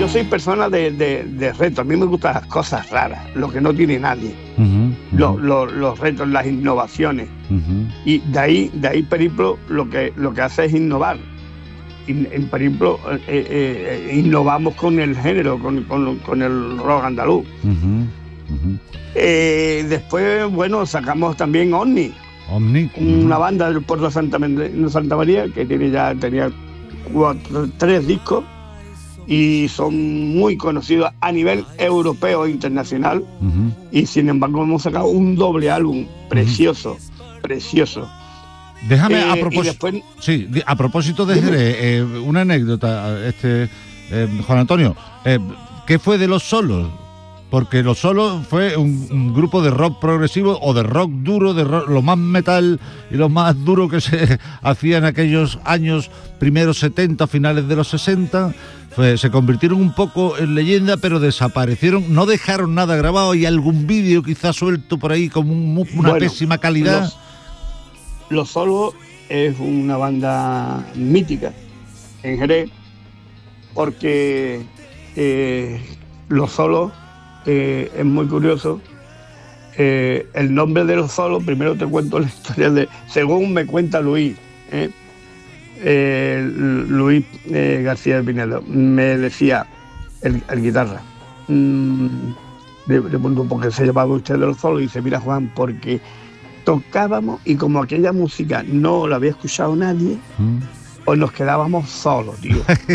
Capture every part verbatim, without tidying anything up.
yo soy persona de, de, de reto. A mí me gustan las cosas raras, lo que no tiene nadie. Uh-huh, uh-huh. Los, los, los retos, las innovaciones. Uh-huh. Y de ahí, de ahí Periplo lo que, lo que hace es innovar. In, en Periplo eh, eh, innovamos con el género, con, con, con el rock andaluz. Uh-huh, uh-huh. Eh, después, bueno, sacamos también Omni. Omni. Una uh-huh. banda del puerto de Santa, Santa María que tiene ya tenía cuatro, tres discos. Y son muy conocidos a nivel europeo e internacional. Uh-huh. Y sin embargo hemos sacado un doble álbum precioso, uh-huh. precioso. Déjame, eh, a, propós- después, sí, a propósito de Jerez, eh, una anécdota, este eh, Juan Antonio, eh, ¿qué fue de Los Solos? Porque Los Solos fue un, un grupo de rock progresivo o de rock duro, de rock, lo más metal y lo más duro que se hacía en aquellos años, primeros setenta, finales de los sesenta. Fue, se convirtieron un poco en leyenda, pero desaparecieron, no dejaron nada grabado. ¿Hay algún vídeo quizás suelto por ahí con un, una bueno, pésima calidad? Los, los Solos es una banda mítica en Jerez, porque eh, Los Solos eh, es muy curioso. Eh, el nombre de Los Solos, primero te cuento la historia de, según me cuenta Luis, ¿eh? Eh, Luis eh, García de Pinedo me decía, el, el guitarra, mmm, le, le pregunto por qué se llamaba usted de Los Solos, y dice, mira Juan, porque tocábamos y como aquella música no la había escuchado nadie, mm. pues nos quedábamos solos, tío.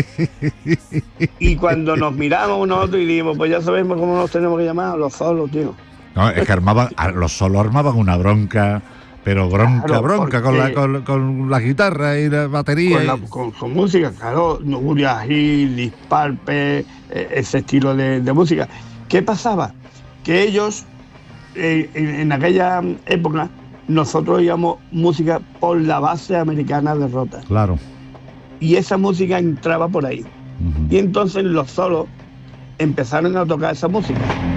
Y cuando nos miramos nosotros y dijimos, pues ya sabemos cómo nos tenemos que llamar, Los Solos, tío. No, es que armaban, Los Solos armaban una bronca. Pero bronca, claro, bronca, con la, con, con la guitarra y la batería. Con, la, con su música, claro, Nuria Gil, Disparpe, eh, ese estilo de, de música. ¿Qué pasaba? Que ellos, eh, en, en aquella época, nosotros oíamos música por la base americana de Rota. Claro. Y esa música entraba por ahí. Uh-huh. Y entonces Los Solos empezaron a tocar esa música.